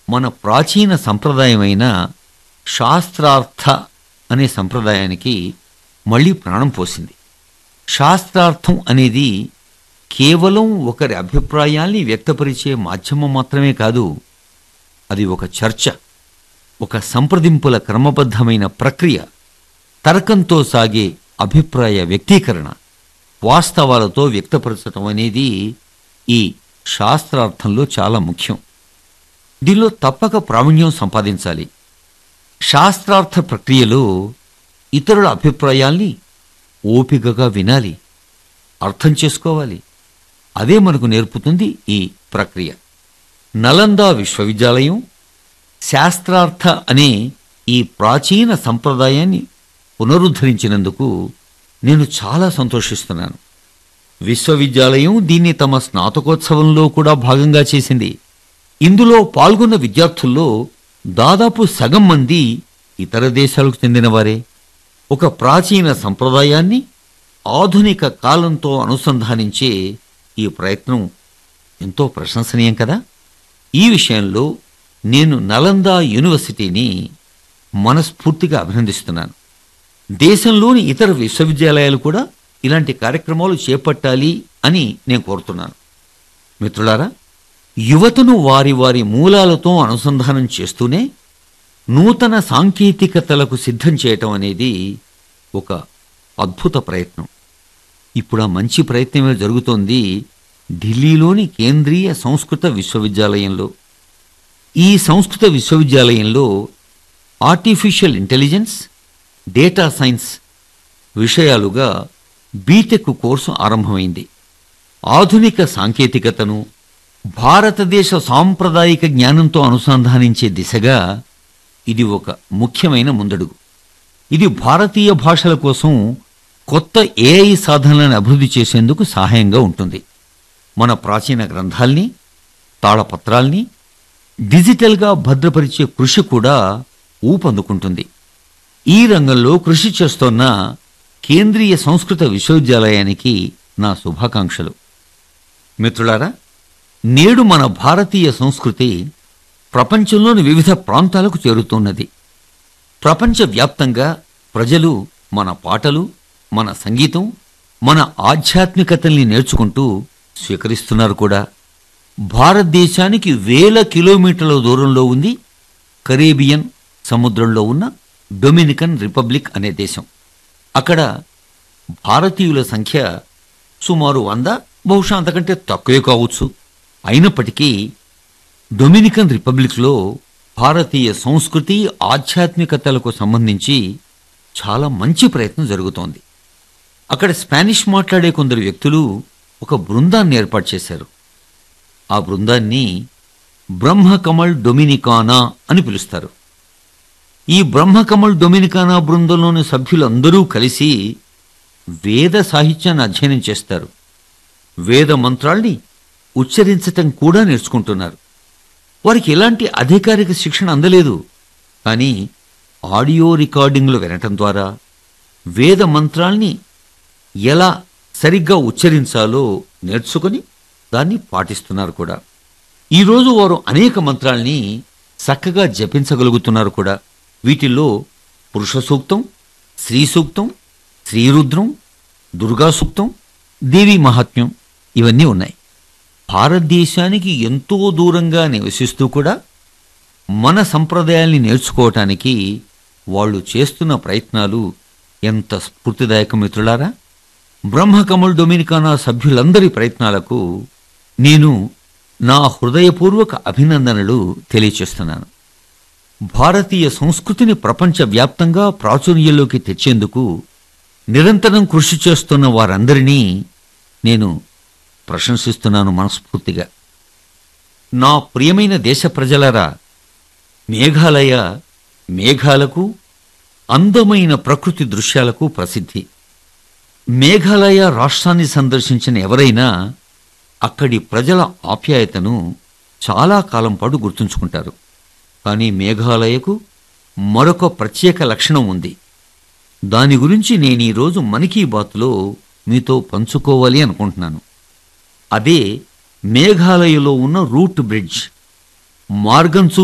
మన ప్రాచీన సంప్రదాయమైన శాస్త్రార్థ అనే సంప్రదాయానికి మళ్ళీ ప్రాణం పోసింది. శాస్త్రార్థం అనేది కేవలం ఒకరి అభిప్రాయాల్ని వ్యక్తపరిచే మాధ్యమం మాత్రమే కాదు, అది ఒక చర్చ, ఒక సంప్రదింపుల క్రమబద్ధమైన ప్రక్రియ, తర్కంతో సాగే అభిప్రాయ వ్యక్తీకరణ, వాస్తవాలతో వ్యక్తపరచటం అనేది ఈ శాస్త్రార్థంలో చాలా ముఖ్యం. దీనిలో తప్పక ప్రావీణ్యం సంపాదించాలి. శాస్త్రార్థ ప్రక్రియలో ఇతరుల అభిప్రాయాల్ని ఓపికగా వినాలి, అర్థం చేసుకోవాలి. అదే మనకు నేర్పుతుంది ఈ ప్రక్రియ. నలందా విశ్వవిద్యాలయం శాస్త్రార్థ అనే ఈ ప్రాచీన సంప్రదాయాన్ని పునరుద్ధరించినందుకు నేను చాలా సంతోషిస్తున్నాను. విశ్వవిద్యాలయం దీన్ని తమ స్నాతకోత్సవంలో కూడా భాగంగా చేసింది. ఇందులో పాల్గొన్న విద్యార్థుల్లో దాదాపు సగం మంది ఇతర దేశాలకు చెందినవారే. ఒక ప్రాచీన సంప్రదాయాన్ని ఆధునిక కాలంతో అనుసంధానించే ఈ ప్రయత్నం ఎంతో ప్రశంసనీయం కదా. ఈ విషయంలో నేను నలందా యూనివర్సిటీని మనస్ఫూర్తిగా అభినందిస్తున్నాను. దేశంలోని ఇతర విశ్వవిద్యాలయాలు కూడా ఇలాంటి కార్యక్రమాలు చేపట్టాలి అని నేను కోరుతున్నాను. మిత్రులారా, యువతను వారి వారి మూలాలతో అనుసంధానం చేస్తూనే నూతన సాంకేతికతలకు సిద్ధం చేయటం అనేది ఒక అద్భుత ప్రయత్నం. ఇప్పుడు ఆ మంచి ప్రయత్నమే జరుగుతోంది ఢిల్లీలోని కేంద్రీయ సంస్కృత విశ్వవిద్యాలయంలో. ఈ సంస్కృత విశ్వవిద్యాలయంలో artificial intelligence, data science విషయాలుగా BTech course ఆరంభమైంది. ఆధునిక సాంకేతికతను భారతదేశ సాంప్రదాయిక జ్ఞానంతో అనుసంధానించే దిశగా ఇది ఒక ముఖ్యమైన ముందడుగు. ఇది భారతీయ భాషల కోసం కొత్త ఏఐ సాధనలను అభివృద్ధి చేసేందుకు సహాయంగా ఉంటుంది. మన ప్రాచీన గ్రంథాల్ని, తాళపత్రాల్ని డిజిటల్గా భద్రపరిచే కృషి కూడా ఊపందుకుంటుంది. ఈ రంగంలో కృషి చేస్తోన్న కేంద్రీయ సంస్కృత విశ్వవిద్యాలయానికి నా శుభాకాంక్షలు. మిత్రులారా, నేడు మన భారతీయ సంస్కృతి ప్రపంచంలోని వివిధ ప్రాంతాలకు చేరుతున్నది. ప్రపంచవ్యాప్తంగా ప్రజలు మన పాటలు, మన సంగీతం, మన ఆధ్యాత్మికతల్ని నేర్చుకుంటూ స్వీకరిస్తున్నారు కూడా. భారతదేశానికి వేల కిలోమీటర్ల దూరంలో ఉంది కరేబియన్ సముద్రంలో ఉన్న డొమినికన్ రిపబ్లిక్ అనే దేశం. అక్కడ భారతీయుల సంఖ్య సుమారు 100, బహుశా అంతకంటే తక్కువే కావచ్చు. అయినప్పటికీ డొమినికన్ రిపబ్లిక్లో భారతీయ సంస్కృతి, ఆధ్యాత్మికతలకు సంబంధించి చాలా మంచి ప్రయత్నం జరుగుతోంది. అక్కడ స్పానిష్ మాట్లాడే కొందరు వ్యక్తులు ఒక బృందాన్ని ఏర్పాటు చేశారు. ఆ బృందాన్ని బ్రహ్మకమల్ డొమినికానా అని పిలుస్తారు. ఈ బ్రహ్మకమల్ డొమినికానా బృందంలోని సభ్యులందరూ కలిసి వేద సాహిత్యాన్ని అధ్యయనం చేస్తారు. వేద మంత్రాల్ని ఉచ్చరించటం కూడా నేర్చుకుంటున్నారు. వారికి ఎలాంటి అధికారిక శిక్షణ అందలేదు, కానీ ఆడియో రికార్డింగ్లు వినటం ద్వారా వేద మంత్రాల్ని ఎలా సరిగ్గా ఉచ్చరించాలో నేర్చుకుని దాన్ని పాటిస్తున్నారు కూడా. ఈరోజు వారు అనేక మంత్రాల్ని చక్కగా జపించగలుగుతున్నారు కూడా. వీటిల్లో పురుష సూక్తం, శ్రీ సూక్తం, శ్రీరుద్రం, దుర్గా సూక్తం, దేవీ మహాత్మ్యం ఇవన్నీ ఉన్నాయి. భారతదేశానికి ఎంతో దూరంగా నివసిస్తూ కూడా మన సంప్రదాయాల్ని నేర్చుకోవటానికి వాళ్ళు చేస్తున్న ప్రయత్నాలు ఎంత స్ఫూర్తిదాయక మిత్రులారా. బ్రహ్మకమల్ డొమినికానా సభ్యులందరి ప్రయత్నాలకు నేను నా హృదయపూర్వక అభినందనలు తెలియచేస్తున్నాను. భారతీయ సంస్కృతిని ప్రపంచవ్యాప్తంగా ప్రాచుర్యంలోకి తెచ్చేందుకు నిరంతరం కృషి చేస్తున్న వారందరినీ నేను ప్రశంసిస్తున్నాను మనస్ఫూర్తిగా. నా ప్రియమైన దేశ ప్రజలారా, మేఘాలయ మేఘాలకు, అందమైన ప్రకృతి దృశ్యాలకు ప్రసిద్ధి. మేఘాలయ రాష్ట్రాన్ని సందర్శించిన ఎవరైనా అక్కడి ప్రజల ఆప్యాయతను చాలా కాలం పాటు గుర్తుంచుకుంటారు. కానీ మేఘాలయకు మరొక ప్రత్యేక లక్షణం ఉంది. దాని గురించి నేను ఈరోజు మన్ కీ బాత్లో మీతో పంచుకోవాలి అనుకుంటున్నాను. అదే మేఘాలయలో ఉన్న రూట్ బ్రిడ్జ్. మార్గంచు